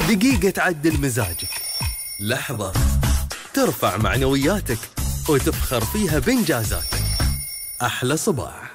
دقيقة تعدل مزاجك، لحظة ترفع معنوياتك وتفخر فيها بإنجازاتك. أحلى صباح.